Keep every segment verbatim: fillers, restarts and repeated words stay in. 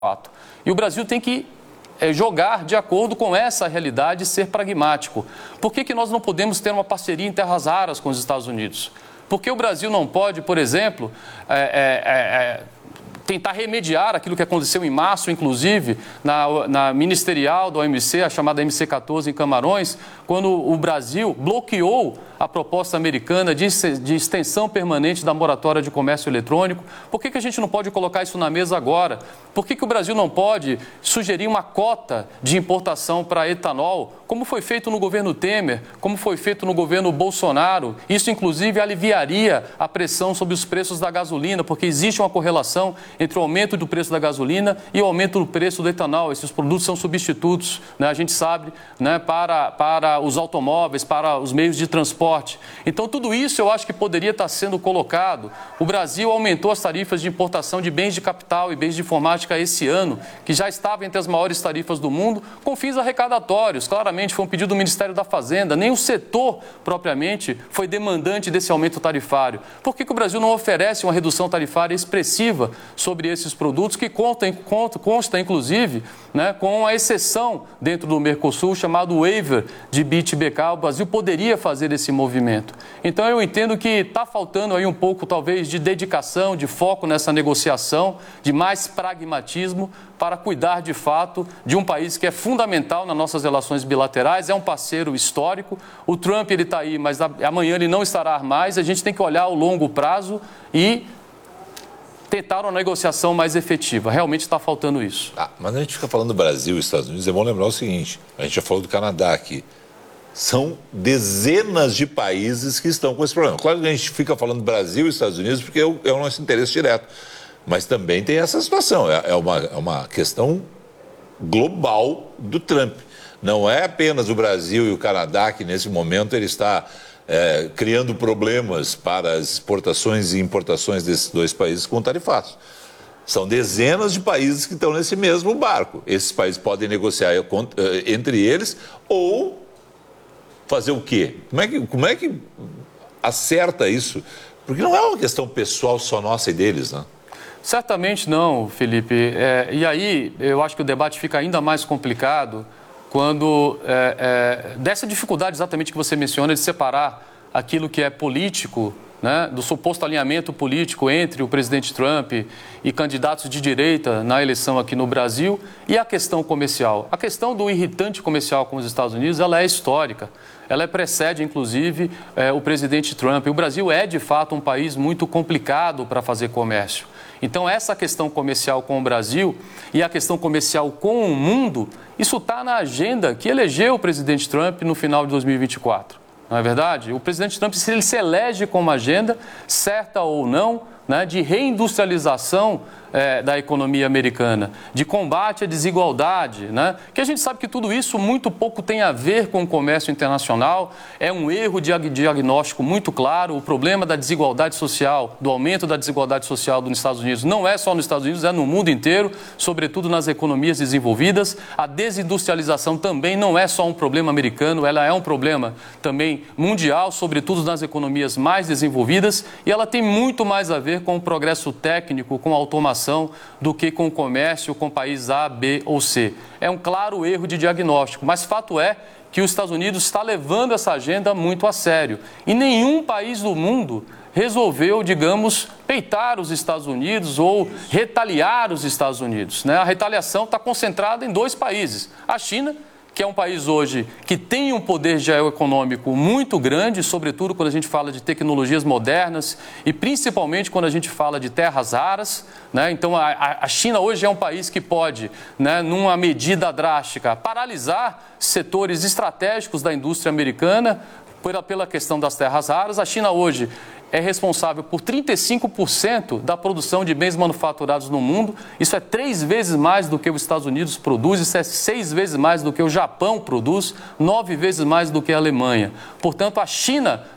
fato. E o Brasil tem que é, jogar de acordo com essa realidade e ser pragmático. Por que que nós não podemos ter uma parceria em terras raras com os Estados Unidos? Por que o Brasil não pode, por exemplo, é, é, é, tentar remediar aquilo que aconteceu em março, inclusive, na, na ministerial da O M C, a chamada M C quatorze em Camarões, quando o Brasil bloqueou a proposta americana de, de extensão permanente da moratória de comércio eletrônico? Por que que a gente não pode colocar isso na mesa agora? Por que que o Brasil não pode sugerir uma cota de importação para etanol, como foi feito no governo Temer, como foi feito no governo Bolsonaro? Isso, inclusive, aliviaria a pressão sobre os preços da gasolina, porque existe uma correlação entre o aumento do preço da gasolina e o aumento do preço do etanol. Esses produtos são substitutos, né, a gente sabe, né, para, para os automóveis, para os meios de transporte. Então, tudo isso eu acho que poderia estar sendo colocado. O Brasil aumentou as tarifas de importação de bens de capital e bens de informática esse ano, que já estava entre as maiores tarifas do mundo, com fins arrecadatórios. Claramente foi um pedido do Ministério da Fazenda. Nem o setor, propriamente, foi demandante desse aumento tarifário. Por que que o Brasil não oferece uma redução tarifária expressiva sobre esses produtos, que consta, consta, consta inclusive, né, com a exceção dentro do Mercosul, chamado waiver de B I T B K? O Brasil poderia fazer esse movimento. Então, eu entendo que está faltando aí um pouco, talvez, de dedicação, de foco nessa negociação, de mais pragmatismo para cuidar, de fato, de um país que é fundamental nas nossas relações bilaterais, é um parceiro histórico. O Trump, ele está aí, mas amanhã ele não estará mais. A gente tem que olhar ao longo prazo e tentar uma negociação mais efetiva. Realmente está faltando isso. Ah, mas a gente fica falando do Brasil e Estados Unidos, é bom lembrar o seguinte, a gente já falou do Canadá aqui. São dezenas de países que estão com esse problema. Claro que a gente fica falando do Brasil e Estados Unidos porque é o, é o nosso interesse direto. Mas também tem essa situação. É, é, uma, é uma questão global do Trump. Não é apenas o Brasil e o Canadá que, nesse momento, ele está é, criando problemas para as exportações e importações desses dois países com tarifaços. São dezenas de países que estão nesse mesmo barco. Esses países podem negociar entre eles ou fazer o quê? Como é que, como é que acerta isso? Porque não é uma questão pessoal só nossa e deles, né? Certamente não, Felipe. É, e aí, eu acho que o debate fica ainda mais complicado quando, é, é, dessa dificuldade exatamente que você menciona, de separar aquilo que é político, né, do suposto alinhamento político entre o presidente Trump e candidatos de direita na eleição aqui no Brasil, e a questão comercial. A questão do irritante comercial com os Estados Unidos, ela é histórica. Ela precede, inclusive, é, o presidente Trump. O Brasil é, de fato, um país muito complicado para fazer comércio. Então, essa questão comercial com o Brasil e a questão comercial com o mundo, isso está na agenda que elegeu o presidente Trump no final de dois mil e vinte e quatro. Não é verdade? O presidente Trump, se ele se elege com uma agenda, certa ou não, né, de reindustrialização é, da economia americana, de combate à desigualdade, né, que a gente sabe que tudo isso muito pouco tem a ver com o comércio internacional, é um erro de diagnóstico muito claro. O problema da desigualdade social, do aumento da desigualdade social nos Estados Unidos, não é só nos Estados Unidos, é no mundo inteiro, sobretudo nas economias desenvolvidas. A desindustrialização também não é só um problema americano, ela é um problema também mundial, sobretudo nas economias mais desenvolvidas, e ela tem muito mais a ver com o progresso técnico, com a automação, do que com o comércio com país A, B ou C. É um claro erro de diagnóstico, mas fato é que os Estados Unidos está levando essa agenda muito a sério. E nenhum país do mundo resolveu, digamos, peitar os Estados Unidos ou retaliar os Estados Unidos, né? A retaliação está concentrada em dois países. A China, que é um país hoje que tem um poder geoeconômico muito grande, sobretudo quando a gente fala de tecnologias modernas e principalmente quando a gente fala de terras raras, né? Então, a, a China hoje é um país que pode, né, numa medida drástica, paralisar setores estratégicos da indústria americana pela, pela questão das terras raras. A China hoje é responsável por trinta e cinco por cento da produção de bens manufaturados no mundo. Isso é três vezes mais do que os Estados Unidos produz, isso é seis vezes mais do que o Japão produz, nove vezes mais do que a Alemanha. Portanto, a China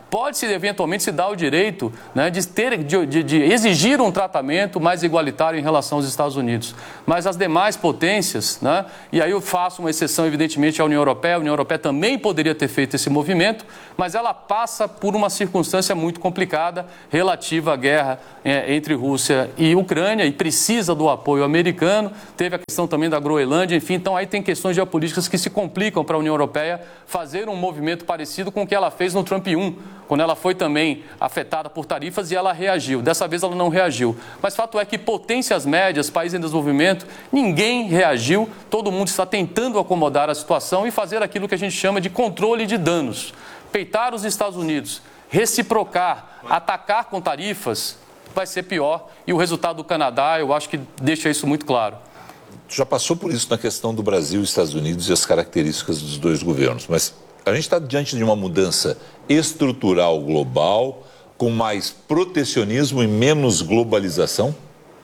pode-se eventualmente se dar o direito, né, de, ter, de, de, de exigir um tratamento mais igualitário em relação aos Estados Unidos. Mas as demais potências, né, e aí eu faço uma exceção evidentemente à União Europeia, a União Europeia também poderia ter feito esse movimento, mas ela passa por uma circunstância muito complicada relativa à guerra é, entre Rússia e Ucrânia e precisa do apoio americano. Teve a questão também da Groenlândia, enfim, então aí tem questões geopolíticas que se complicam para a União Europeia fazer um movimento parecido com o que ela fez no Trump um, quando ela foi também afetada por tarifas e ela reagiu. Dessa vez ela não reagiu. Mas fato é que potências médias, países em desenvolvimento, ninguém reagiu, todo mundo está tentando acomodar a situação e fazer aquilo que a gente chama de controle de danos. Peitar os Estados Unidos, reciprocar, atacar com tarifas, vai ser pior. E o resultado do Canadá, eu acho que deixa isso muito claro. Já passou por isso na questão do Brasil e Estados Unidos e as características dos dois governos, mas a gente está diante de uma mudança estrutural global, com mais protecionismo e menos globalização?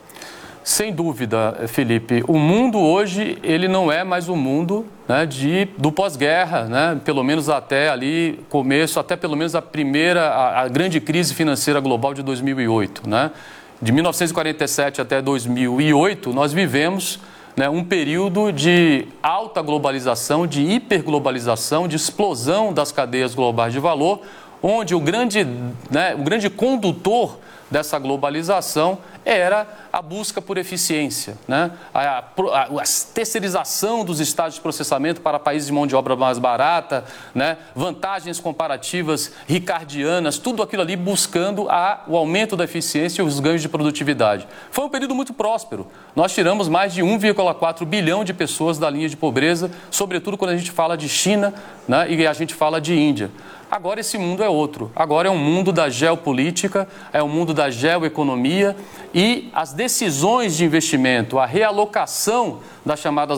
Sem dúvida, Felipe. O mundo hoje, ele não é mais o mundo, né, de, do pós-guerra, né, pelo menos até ali, começo, até pelo menos a primeira, a, a grande crise financeira global de dois mil e oito. Né? De mil novecentos e quarenta e sete até dois mil e oito, nós vivemos, né, um período de alta globalização, de hiperglobalização, de explosão das cadeias globais de valor, onde o grande, né, o grande condutor dessa globalização era a busca por eficiência, né? a, a, a terceirização dos estágios de processamento para países de mão de obra mais barata, né? Vantagens comparativas ricardianas, tudo aquilo ali buscando a, o aumento da eficiência e os ganhos de produtividade. Foi um período muito próspero. Nós tiramos mais de um vírgula quatro bilhão de pessoas da linha de pobreza, sobretudo quando a gente fala de China, né? E a gente fala de Índia. Agora esse mundo é outro. Agora é um mundo da geopolítica, é um mundo da geoeconomia e as decisões de investimento, a realocação das chamadas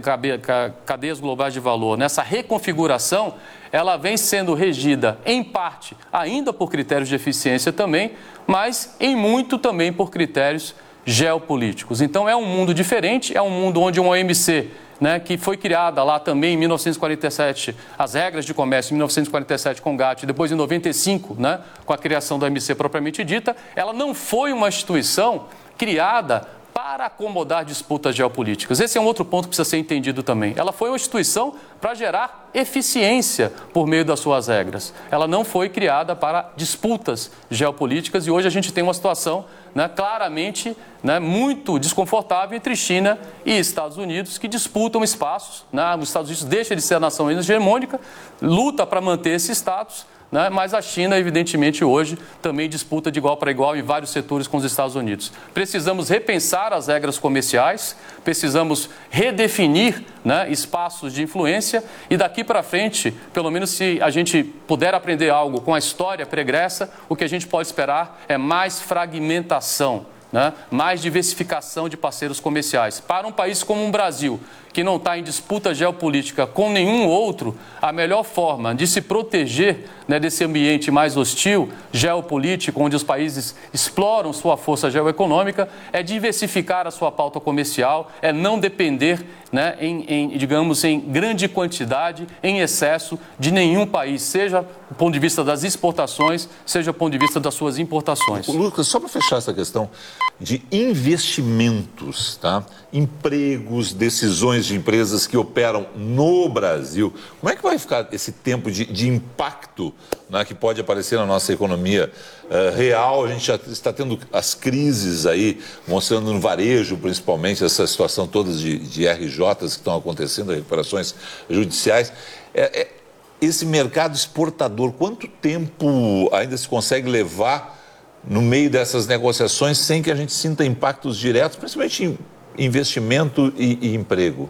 cadeias globais de valor, nessa reconfiguração, ela vem sendo regida, em parte, ainda por critérios de eficiência também, mas em muito também por critérios geopolíticos. Então é um mundo diferente, é um mundo onde uma O M C, né, que foi criada lá também em mil novecentos e quarenta e sete, as regras de comércio em mil novecentos e quarenta e sete com o GATT, e depois em noventa e cinco, né, com a criação da O M C propriamente dita, ela não foi uma instituição criada para acomodar disputas geopolíticas. Esse é um outro ponto que precisa ser entendido também. Ela foi uma instituição para gerar eficiência por meio das suas regras. Ela não foi criada para disputas geopolíticas e hoje a gente tem uma situação, né, claramente, né, muito desconfortável entre China e Estados Unidos, que disputam espaços, né? Os Estados Unidos deixa de ser a nação hegemônica, luta para manter esse status, né? Mas a China, evidentemente, hoje também disputa de igual para igual em vários setores com os Estados Unidos. Precisamos repensar as regras comerciais, precisamos redefinir, né, espaços de influência e daqui para frente, pelo menos se a gente puder aprender algo com a história pregressa, o que a gente pode esperar é mais fragmentação, né? Mais diversificação de parceiros comerciais. Para um país como o Brasil, que não está em disputa geopolítica com nenhum outro, a melhor forma de se proteger, né, desse ambiente mais hostil, geopolítico, onde os países exploram sua força geoeconômica, é diversificar a sua pauta comercial, é não depender, né, em, em, digamos, em grande quantidade, em excesso, de nenhum país, seja do ponto de vista das exportações, seja do ponto de vista das suas importações. Lucas, só para fechar essa questão de investimentos, tá? Empregos, decisões de empresas que operam no Brasil, como é que vai ficar esse tempo de, de impacto, né, que pode aparecer na nossa economia uh, real? A gente já está tendo as crises aí, mostrando no varejo, principalmente, essa situação toda de, de R Js que estão acontecendo, recuperações judiciais. É, é, esse mercado exportador, quanto tempo ainda se consegue levar no meio dessas negociações sem que a gente sinta impactos diretos, principalmente em investimento e, e emprego?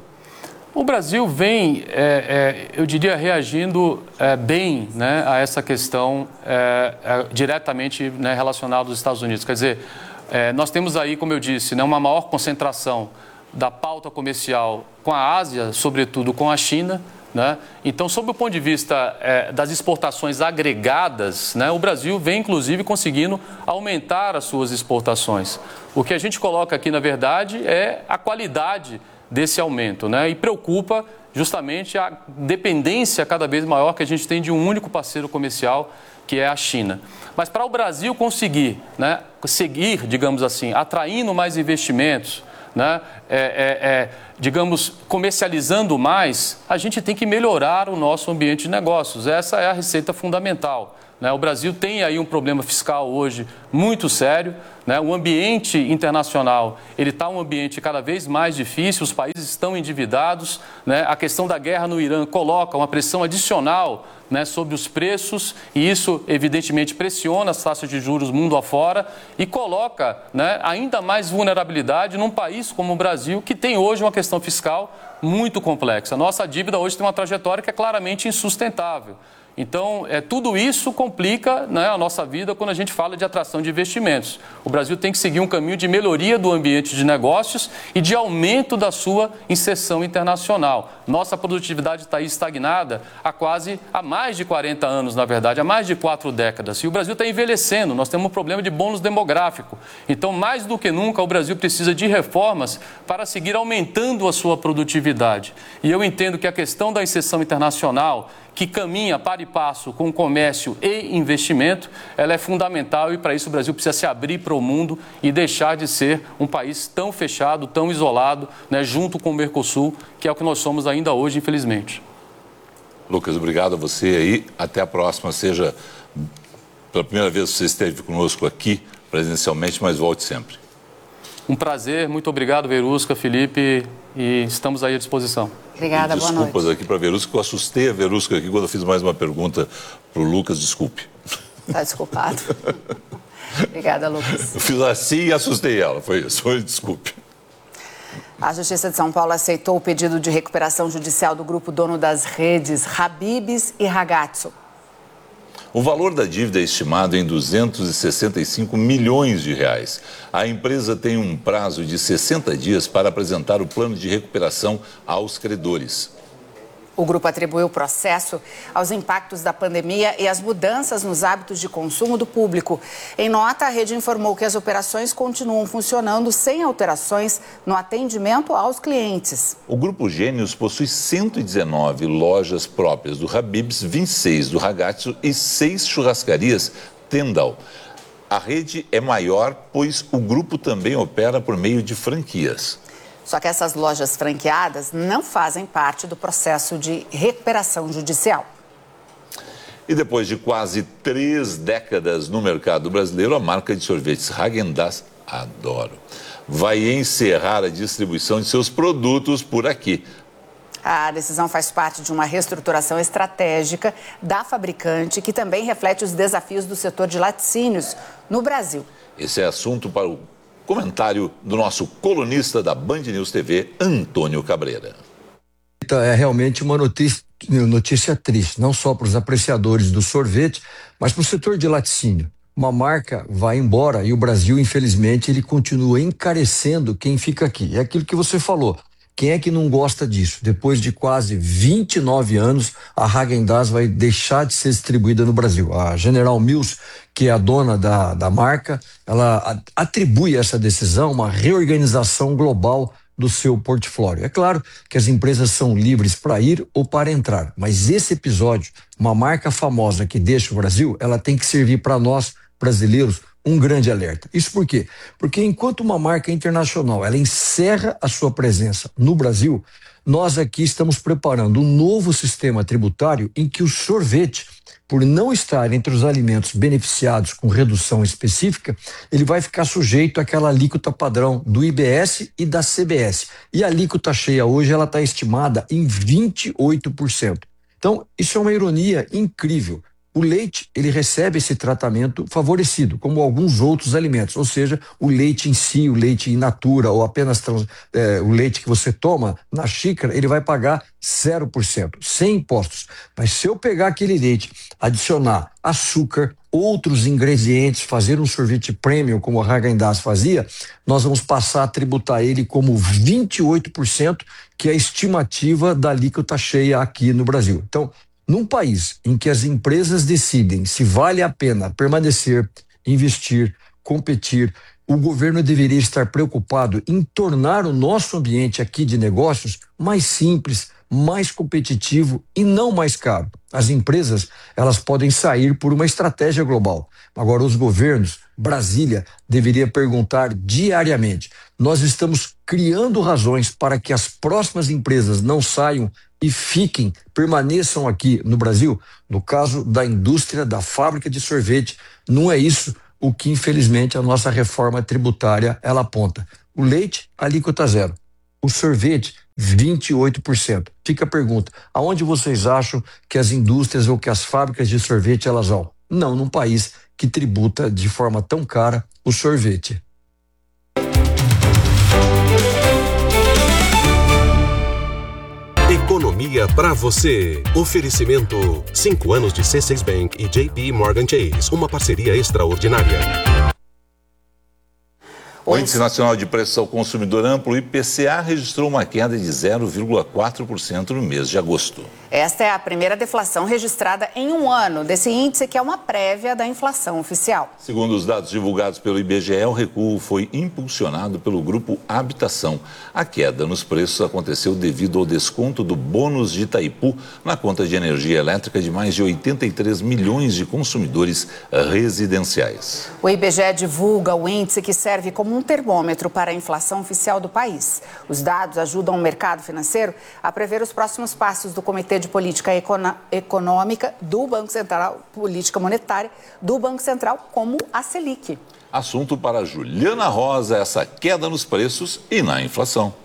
O Brasil vem, é, é, eu diria, reagindo é, bem, né, a essa questão é, é, diretamente, né, relacionada aos Estados Unidos. Quer dizer, é, nós temos aí, como eu disse, né, uma maior concentração da pauta comercial com a Ásia, sobretudo com a China, né? Então, sob o ponto de vista é, das exportações agregadas, né, o Brasil vem, inclusive, conseguindo aumentar as suas exportações. O que a gente coloca aqui, na verdade, é a qualidade desse aumento, né? E preocupa justamente a dependência cada vez maior que a gente tem de um único parceiro comercial, que é a China. Mas para o Brasil conseguir, né, seguir, digamos assim, atraindo mais investimentos, né, é, é, é, digamos, comercializando mais, a gente tem que melhorar o nosso ambiente de negócios. Essa é a receita fundamental. Né? O Brasil tem aí um problema fiscal hoje muito sério. Né? O ambiente internacional ele está um ambiente cada vez mais difícil, os países estão endividados. Né? A questão da guerra no Irã coloca uma pressão adicional, né, sobre os preços, e isso evidentemente pressiona as taxas de juros mundo afora e coloca, né, ainda mais vulnerabilidade num país como o Brasil, que tem hoje uma questão fiscal muito complexa. Nossa dívida hoje tem uma trajetória que é claramente insustentável. Então, é, tudo isso complica, né, a nossa vida quando a gente fala de atração de investimentos. O Brasil tem que seguir um caminho de melhoria do ambiente de negócios e de aumento da sua inserção internacional. Nossa produtividade está aí estagnada há quase, há mais de quarenta anos, na verdade, há mais de quatro décadas. E o Brasil está envelhecendo, nós temos um problema de bônus demográfico. Então, mais do que nunca, o Brasil precisa de reformas para seguir aumentando a sua produtividade. E eu entendo que a questão da inserção internacional, que caminha para e passo com comércio e investimento, ela é fundamental e para isso o Brasil precisa se abrir para o mundo e deixar de ser um país tão fechado, tão isolado, né, junto com o Mercosul, que é o que nós somos ainda hoje, infelizmente. Lucas, obrigado a você aí. Até a próxima. Seja pela primeira vez que você esteve conosco aqui presencialmente, mas volte sempre. Um prazer, muito obrigado, Verusca, Felipe, e estamos aí à disposição. Obrigada, boa noite. Desculpas aqui para a Verusca, que eu assustei a Verusca aqui quando eu fiz mais uma pergunta para o Lucas, desculpe. Está desculpado. Obrigada, Lucas. Eu fiz assim e assustei ela, foi isso, foi, desculpe. A Justiça de São Paulo aceitou o pedido de recuperação judicial do grupo dono das redes Habib's e Ragazzo. O valor da dívida é estimado em duzentos e sessenta e cinco milhões de reais. A empresa tem um prazo de sessenta dias para apresentar o plano de recuperação aos credores. O grupo atribuiu o processo aos impactos da pandemia e às mudanças nos hábitos de consumo do público. Em nota, a rede informou que as operações continuam funcionando sem alterações no atendimento aos clientes. O Grupo Gênios possui cento e dezenove lojas próprias do Habib's, vinte e seis do Ragazzo e seis churrascarias Tendal. A rede é maior, pois o grupo também opera por meio de franquias. Só que essas lojas franqueadas não fazem parte do processo de recuperação judicial. E depois de quase três décadas no mercado brasileiro, a marca de sorvetes Häagen-Dazs, adoro, vai encerrar a distribuição de seus produtos por aqui. A decisão faz parte de uma reestruturação estratégica da fabricante, que também reflete os desafios do setor de laticínios no Brasil. Esse é assunto para o comentário do nosso colunista da Band News T V, Antônio Cabreira. É realmente uma notícia, notícia triste, não só para os apreciadores do sorvete, mas para o setor de laticínio. Uma marca vai embora e o Brasil, infelizmente, ele continua encarecendo quem fica aqui. É aquilo que você falou. Quem é que não gosta disso? Depois de quase vinte e nove anos, a Häagen-Dazs vai deixar de ser distribuída no Brasil. A General Mills, que é a dona da, da marca, ela atribui essa decisão a uma reorganização global do seu portfólio. É claro que as empresas são livres para ir ou para entrar, mas esse episódio, uma marca famosa que deixa o Brasil, ela tem que servir para nós, brasileiros, um grande alerta. Isso por quê? Porque enquanto uma marca internacional ela encerra a sua presença no Brasil, nós aqui estamos preparando um novo sistema tributário em que o sorvete, por não estar entre os alimentos beneficiados com redução específica, ele vai ficar sujeito àquela alíquota padrão do I B S e da C B S. E a alíquota cheia hoje ela está estimada em vinte e oito por cento. Então, isso é uma ironia incrível. O leite, ele recebe esse tratamento favorecido, como alguns outros alimentos, ou seja, o leite em si, o leite in natura ou apenas trans, é, o leite que você toma na xícara, ele vai pagar zero por cento, sem impostos. Mas se eu pegar aquele leite, adicionar açúcar, outros ingredientes, fazer um sorvete premium como a Häagen-Dazs fazia, nós vamos passar a tributar ele como vinte e oito por cento, que é a estimativa da alíquota cheia aqui no Brasil. Então, num país em que as empresas decidem se vale a pena permanecer, investir, competir, o governo deveria estar preocupado em tornar o nosso ambiente aqui de negócios mais simples, mais competitivo e não mais caro. As empresas, elas podem sair por uma estratégia global. Agora, os governos, Brasília, deveria perguntar diariamente: nós estamos criando razões para que as próximas empresas não saiam e fiquem, permaneçam aqui no Brasil? No caso da indústria, da fábrica de sorvete, não é isso o que, infelizmente, a nossa reforma tributária ela aponta. O leite, alíquota zero. O sorvete, vinte e oito por cento. Fica a pergunta: aonde vocês acham que as indústrias ou que as fábricas de sorvete elas vão? Não num país que tributa de forma tão cara o sorvete. Economia para você. Oferecimento: cinco anos de C seis Bank e J P Morgan Chase, uma parceria extraordinária. O Índice Nacional de Preços ao Consumidor Amplo, I P C A, registrou uma queda de zero vírgula quatro por cento no mês de agosto. Esta é a primeira deflação registrada em um ano desse índice, que é uma prévia da inflação oficial. Segundo os dados divulgados pelo I B G E, o recuo foi impulsionado pelo grupo Habitação. A queda nos preços aconteceu devido ao desconto do bônus de Itaipu na conta de energia elétrica de mais de oitenta e três milhões de consumidores residenciais. O I B G E divulga o índice, que serve como um termômetro para a inflação oficial do país. Os dados ajudam o mercado financeiro a prever os próximos passos do Comitê de Política Econômica do Banco Central, Política Monetária do Banco Central, como a Selic. Assunto para Juliana Rosa, essa queda nos preços e na inflação.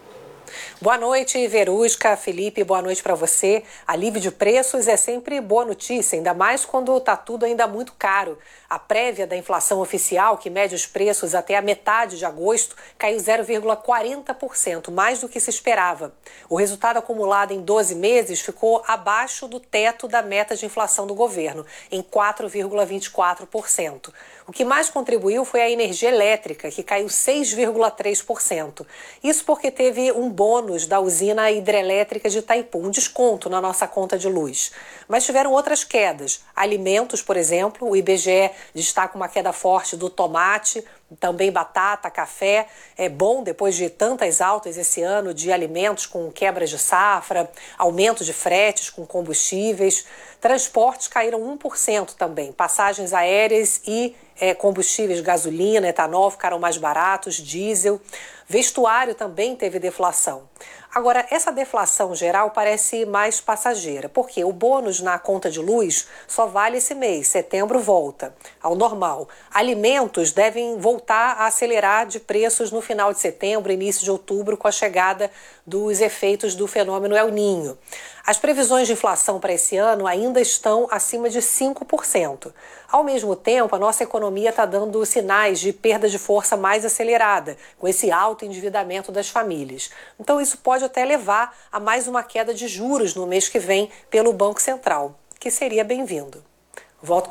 Boa noite, Verusca, Felipe, boa noite para você. Alívio de preços é sempre boa notícia, ainda mais quando está tudo ainda muito caro. A prévia da inflação oficial, que mede os preços até a metade de agosto, caiu zero vírgula quarenta por cento, mais do que se esperava. O resultado acumulado em doze meses ficou abaixo do teto da meta de inflação do governo, em quatro vírgula vinte e quatro por cento. O que mais contribuiu foi a energia elétrica, que caiu seis vírgula três por cento. Isso porque teve um bônus da usina hidrelétrica de Itaipu, um desconto na nossa conta de luz. Mas tiveram outras quedas. Alimentos, por exemplo, o I B G E destaca uma queda forte do tomate, também batata, café. É bom, depois de tantas altas esse ano de alimentos com quebras de safra, aumento de fretes com combustíveis. Transportes caíram um por cento também. Passagens aéreas e é, combustíveis, gasolina, etanol ficaram mais baratos, diesel. Vestuário também teve deflação. Agora, essa deflação geral parece mais passageira, porque o bônus na conta de luz só vale esse mês, setembro volta ao normal. Alimentos devem voltar a acelerar de preços no final de setembro, início de outubro, com a chegada dos efeitos do fenômeno El Niño. As previsões de inflação para esse ano ainda estão acima de cinco por cento. Ao mesmo tempo, a nossa economia está dando sinais de perda de força mais acelerada, com esse alto endividamento das famílias. Então, isso pode até levar a mais uma queda de juros no mês que vem pelo Banco Central, que seria bem-vindo. Volto.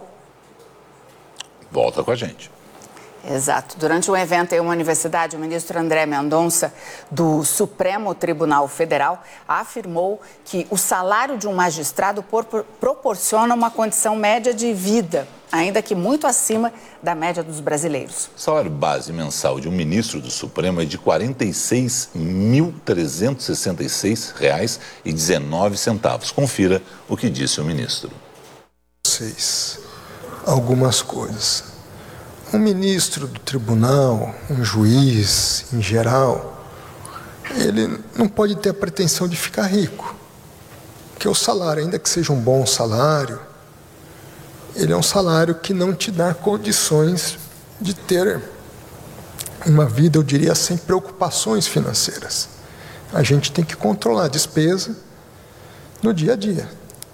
Volta com a gente. Exato. Durante um evento em uma universidade, o ministro André Mendonça, do Supremo Tribunal Federal, afirmou que o salário de um magistrado por, por, proporciona uma condição média de vida, ainda que muito acima da média dos brasileiros. O salário base mensal de um ministro do Supremo é de quarenta e seis mil trezentos e sessenta e seis reais e dezenove centavos. Confira o que disse o ministro. Vocês, algumas coisas. Um ministro do tribunal, um juiz, em geral, ele não pode ter a pretensão de ficar rico. Porque o salário, ainda que seja um bom salário, ele é um salário que não te dá condições de ter uma vida, eu diria, sem preocupações financeiras. A gente tem que controlar a despesa no dia a dia.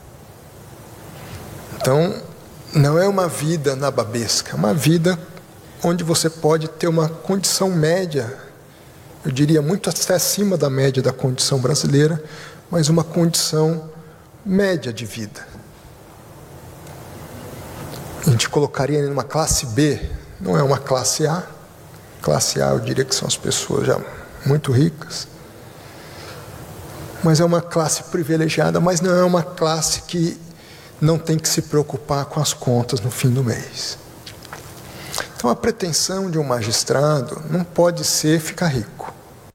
Então, não é uma vida nababesca, é uma vida onde você pode ter uma condição média, eu diria muito até acima da média da condição brasileira, mas uma condição média de vida. A gente colocaria numa classe B, não é uma classe A. Classe A eu diria que são as pessoas já muito ricas, mas é uma classe privilegiada, mas não é uma classe que não tem que se preocupar com as contas no fim do mês. Então a pretensão de um magistrado não pode ser ficar rico.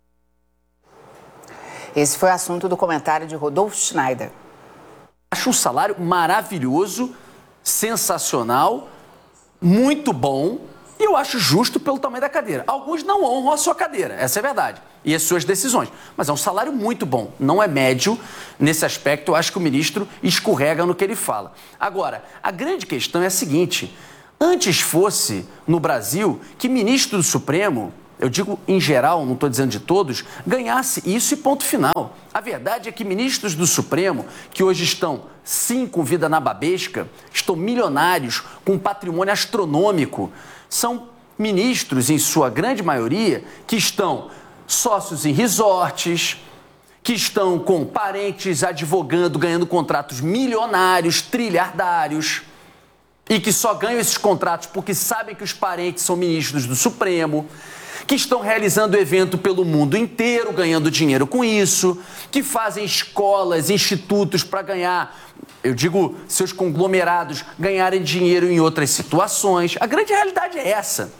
Esse foi o assunto do comentário de Rodolfo Schneider. Acho um salário maravilhoso, sensacional, muito bom, e eu acho justo pelo tamanho da cadeira. Alguns não honram a sua cadeira, essa é a verdade, e as suas decisões. Mas é um salário muito bom, não é médio. Nesse aspecto, eu acho que o ministro escorrega no que ele fala. Agora, a grande questão é a seguinte: antes fosse, no Brasil, que ministro do Supremo, eu digo em geral, não estou dizendo de todos, ganhasse isso e ponto final. A verdade é que ministros do Supremo, que hoje estão, sim, com vida na babesca, estão milionários, com um patrimônio astronômico, são ministros, em sua grande maioria, que estão sócios em resorts, que estão com parentes advogando, ganhando contratos milionários, trilhardários, e que só ganham esses contratos porque sabem que os parentes são ministros do Supremo, que estão realizando evento pelo mundo inteiro, ganhando dinheiro com isso, que fazem escolas, institutos para ganhar, eu digo, seus conglomerados ganharem dinheiro em outras situações. A grande realidade é essa.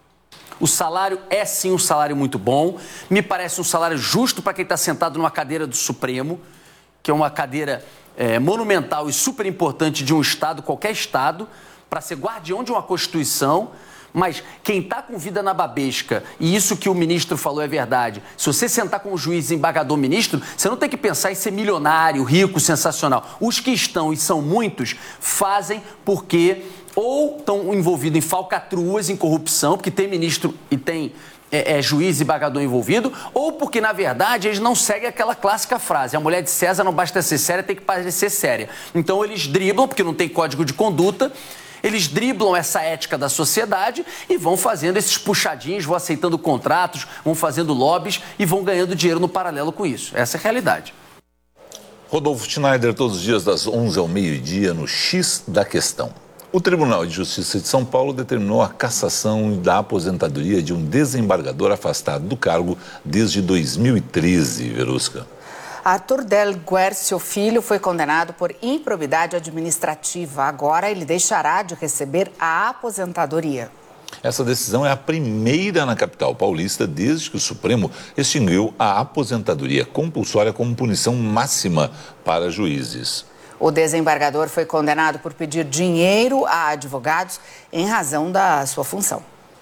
O salário é sim um salário muito bom, me parece um salário justo para quem está sentado numa cadeira do Supremo, que é uma cadeira é, monumental e super importante de um Estado, qualquer Estado, para ser guardião de uma Constituição. Mas quem está com vida na babesca, e isso que o ministro falou é verdade, se você sentar com o juiz desembargador ministro, você não tem que pensar em ser milionário, rico, sensacional. Os que estão, e são muitos, fazem porque ou estão envolvidos em falcatruas, em corrupção, porque tem ministro e tem é, é, juiz e desembargador envolvido, ou porque, na verdade, eles não seguem aquela clássica frase: a mulher de César não basta ser séria, tem que parecer séria. Então eles driblam, porque não tem código de conduta, eles driblam essa ética da sociedade e vão fazendo esses puxadinhos, vão aceitando contratos, vão fazendo lobbies e vão ganhando dinheiro no paralelo com isso. Essa é a realidade. Rodolfo Schneider, todos os dias das onze ao meio-dia, no X da Questão. O Tribunal de Justiça de São Paulo determinou a cassação da aposentadoria de um desembargador afastado do cargo desde dois mil e treze, Verusca. Arthur Del Guercio Filho foi condenado por improbidade administrativa. Agora ele deixará de receber a aposentadoria. Essa decisão é a primeira na capital paulista desde que o Supremo extinguiu a aposentadoria compulsória como punição máxima para juízes. O desembargador foi condenado por pedir dinheiro a advogados em razão da sua função.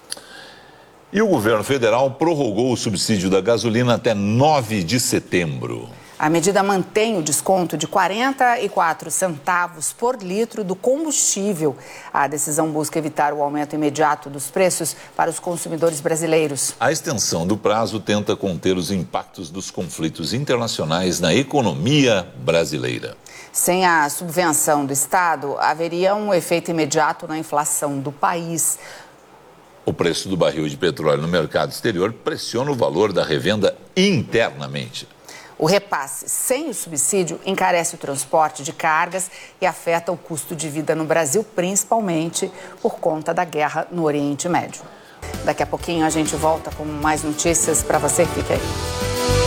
E o governo federal prorrogou o subsídio da gasolina até nove de setembro. A medida mantém o desconto de quarenta e quatro centavos por litro do combustível. A decisão busca evitar o aumento imediato dos preços para os consumidores brasileiros. A extensão do prazo tenta conter os impactos dos conflitos internacionais na economia brasileira. Sem a subvenção do Estado, haveria um efeito imediato na inflação do país. O preço do barril de petróleo no mercado exterior pressiona o valor da revenda internamente. O repasse sem o subsídio encarece o transporte de cargas e afeta o custo de vida no Brasil, principalmente por conta da guerra no Oriente Médio. Daqui a pouquinho a gente volta com mais notícias para você. Fique aí.